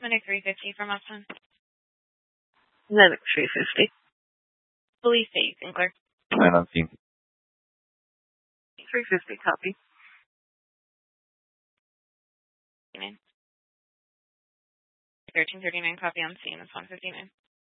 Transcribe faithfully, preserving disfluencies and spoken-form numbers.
Medic three fifty from Upton. Medic three fifty. Police state, Sinclair. nine on scene. three fifty, copy. thirteen thirty-nine, copy on scene. It's one fifty-nine.